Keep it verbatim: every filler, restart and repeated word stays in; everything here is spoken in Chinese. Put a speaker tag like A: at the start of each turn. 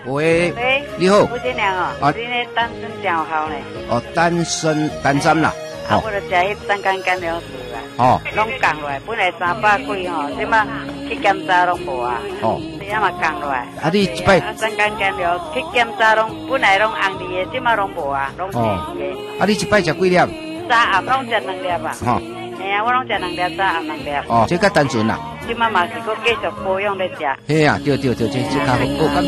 A: 喂，
B: 喂，
A: 你好。
B: 吴新娘哦，
A: 啊
B: 你那单身真有效呢。
A: 哦，单身单身啦。
B: 啊，我就食迄三甘甘粮水啦。
A: 哦。
B: 拢降落来，本来三百几吼，即马去检查拢无啊。
A: 哦。
B: 你啊嘛降落来。
A: 啊，你一摆
B: 啊，三甘甘粮去检查拢本来拢红利的，即马拢无啊，拢
A: 哦
B: 是的。
A: 啊，你一摆食几粒？
B: 早暗拢食两粒啊。
A: 吼。
B: 嘿啊，我拢食两粒，早暗两粒。
A: 哦，这较单纯啦。
B: 即马嘛是搁继续保养咧食。
A: 嘿啊，对对对，这这较好。哦，感